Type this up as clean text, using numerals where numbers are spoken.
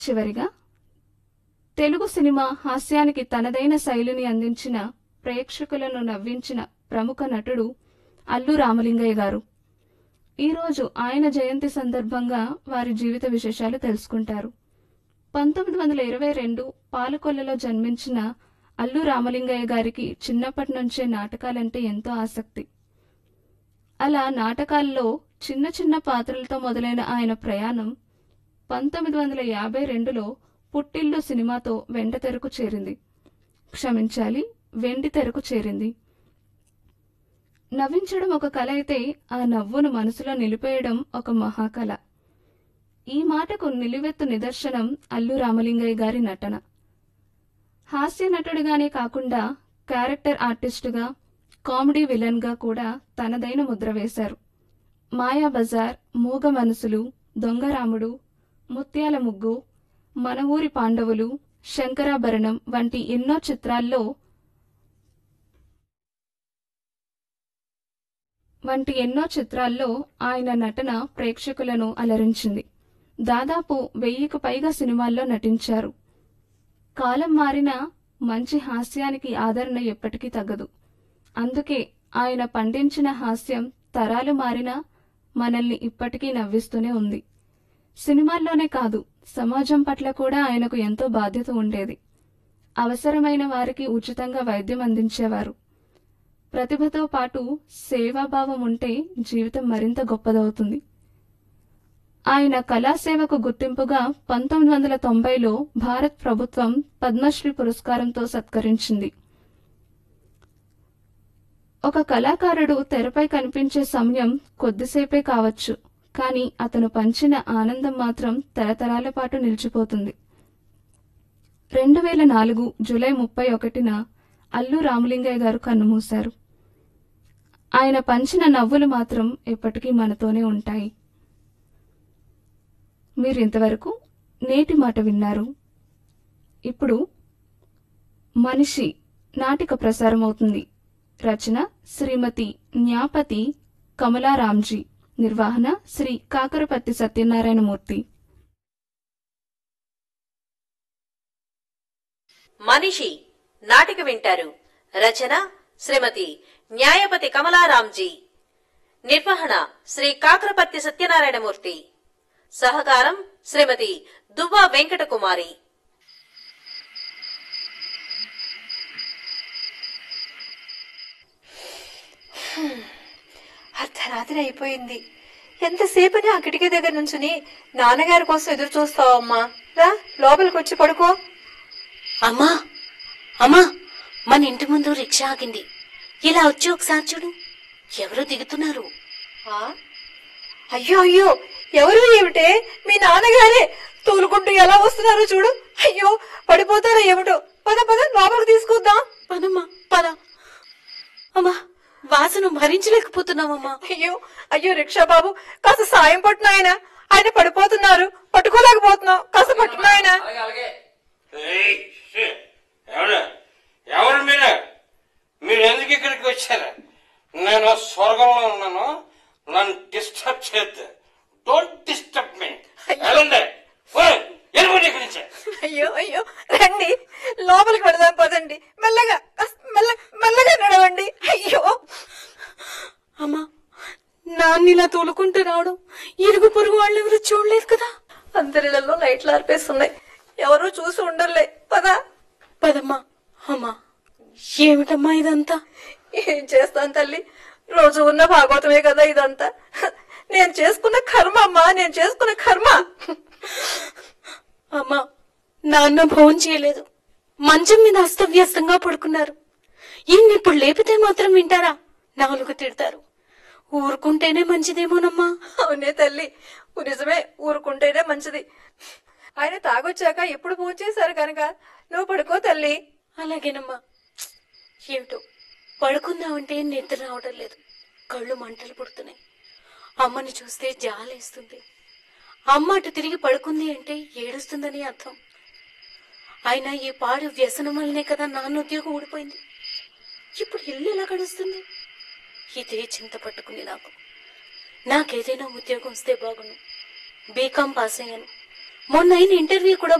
చివరిగా తెలుగు సినిమా హాస్యానికి తనదైన శైలిని అందించిన, ప్రేక్షకులను నవ్వించిన ప్రముఖ నటుడు అల్లు రామలింగయ్య గారు. ఈరోజు ఆయన జయంతి సందర్భంగా వారి జీవిత విశేషాలు తెలుసుకుంటారు. 1922 పాలకొల్లులో జన్మించిన అల్లు రామలింగయ్య గారికి చిన్నప్పటి నుంచే నాటకాలంటే ఎంతో ఆసక్తి. అలా నాటకాల్లో చిన్న చిన్న పాత్రలతో మొదలైన ఆయన ప్రయాణం 1952లో పుట్టిల్లు సినిమాతో వెండితెరకు చేరింది. నవ్వించడం ఒక కళ అయితే, ఆ నవ్వును మనసులో నిలిపేయడం ఒక మహాకళ. ఈ మాటకు నిలువెత్తు నిదర్శనం అల్లు రామలింగయ్య గారి నటన. హాస్య నటుడిగానే కాకుండా క్యారెక్టర్ ఆర్టిస్టుగా, కామెడీ విలన్గా కూడా తనదైన ముద్ర వేశారు. మాయాబజార్, మూగ మనసులు, దొంగరాముడు, ముత్యాల ముగ్గు, మన ఊరి పాండవులు, శంకరాభరణం వంటి ఎన్నో చిత్రాల్లో ఆయన నటన ప్రేక్షకులను అలరించింది. దాదాపు 1000కు పైగా సినిమాల్లో నటించారు. కాలం మారినా మంచి హాస్యానికి ఆదరణ ఎప్పటికీ తగ్గదు. అందుకే ఆయన పండించిన హాస్యం తరాలు మారినా మనల్ని ఇప్పటికీ నవ్విస్తూనే ఉంది. సినిమాల్లోనే కాదు, సమాజం పట్ల కూడా ఆయనకు ఎంతో బాధ్యత ఉండేది. అవసరమైన వారికి ఉచితంగా వైద్యం అందించేవారు. ప్రతిభతో పాటు సేవాభావం ఉంటే జీవితం మరింత గొప్పదవుతుంది. ఆయన కళాసేవకు గుర్తింపుగా 1990లో భారత ప్రభుత్వం పద్మశ్రీ పురస్కారంతో సత్కరించింది. ఒక కళాకారుడు తెరపై కనిపించే సమయం కొద్దిసేపే కావచ్చు, కానీ అతను పంచిన ఆనందం మాత్రం తరతరాల పాటు నిలిచిపోతుంది. 2004 జూలై 31న అల్లు రామలింగయ్య గారు కన్నుమూశారు. ఆయన పంచిన నవ్వులు మాత్రం ఎప్పటికీ మనతోనే ఉంటాయి. మీరు ఇంతవరకు నేటి మాట విన్నారు. ఇప్పుడు మనిషి నాటిక ప్రసారమవుతుంది. రచన శ్రీమతి న్యాపతి కమలారాంజీ. నిర్వహణ శ్రీ కాకరపత్తి సత్యనారాయణమూర్తి. మనిషి నాటిక వింటారు. రచన శ్రీమతి న్యాయపతి కమలారాంజీ. నిర్వహణ శ్రీ కాకరపత్తి సత్యనారాయణమూర్తి. సహకారం శ్రీమతి దువ్వా వెంకటకుమారి. అర్ధరాత్రి అయిపోయింది. ఎంతసేపని ఆ కిటికీ దగ్గర నుంచుని నాన్నగారి కోసం ఎదురు చూస్తావమ్మా? రా లోపలికి వచ్చి పడుకో. అమ్మా అమ్మా, మన ఇంటి ముందు రిక్షా ఆగింది. ఇలా వచ్చి ఒకసారి చూడు, ఎవరో దిగుతున్నారు. అయ్యో అయ్యో, ఎవరు ఏమిటే? మీ నాన్నగారే తోలుకుంటూ ఎలా వస్తున్నారు చూడు. అయ్యో పడిపోతారో ఏమిటో. పద పద లోపలికి తీసుకొద్దాం. పదమ్మా పద. అమ్మా, వాసన భరించలేకపోతున్నామమ్మా. అయ్యో అయ్యో, రిక్షా బాబు కాస్త సాయం పట్టునాయన, ఆయన పడిపోతున్నారు, పట్టుకోలేకపోతున్నాం, కాస్త పట్టునాయన. ఎవరు మీరు ఎందుకు ఇక్కడికి వచ్చారు? నేను స్వర్గంలో ఉన్నాను, నన్ను డిస్టర్బ్ చేయొద్దు. Don't disturb me. అయ్యో అయ్యో, రండి లోపలికి పెడదాం, పదండి. మెల్లగా మెల్లగా నడవండి. అయ్యో అమ్మా, నాన్నిలా తోలుకుంటూ రావడం ఇరుగు పొరుగు వాళ్ళు ఎవరు చూడలేదు కదా. అందరిలో లైట్లు ఆర్పేస్తున్నాయి, ఎవరూ చూసి ఉండర్లే. పదమ్మా. అమ్మా, ఏమిటమ్మా ఇదంతా? ఏం చేస్తాను తల్లి, రోజు ఉన్న భాగవతమే కదా ఇదంతా. నేను చేసుకున్న కర్మ అమ్మా, నేను చేసుకున్న కర్మ. అమ్మా, నాన్న భోజనం చేయలేదు, మంచం మీద అస్తవ్యస్తంగా పడుకున్నారు. ఇప్పుడు లేపితే మాత్రం వింటారా? నాలుగు తిడతారు. ఊరుకుంటేనే మంచిదేమోనమ్మా. అవునే తల్లి, నిజమే, ఊరుకుంటేనే మంచిది. ఆయన తాగొచ్చాక ఎప్పుడు పూజ చేశారు కనుక నువ్వు పడుకో తల్లి. అలాగేనమ్మా. ఏమిటో పడుకుందామంటే నిద్ర రావడం లేదు, కళ్ళు మంటలు పుడుతున్నాయి. అమ్మని చూస్తే జాలేస్తుంది. అమ్మ అటు తిరిగి పడుకుంది అంటే ఏడుస్తుందని అర్థం. అయినా ఈ పాడు వ్యసనం వల్లనే కదా నాన్న ఉద్యోగం ఊడిపోయింది. ఇప్పుడు ఇల్లు ఎలా గడుస్తుంది? ఇదే చింత పట్టుకుంది నాకేదైనా ఉద్యోగం వస్తే బాగుండు. బీకాం పాస్ అయ్యాను, మొన్న అయిన ఇంటర్వ్యూ కూడా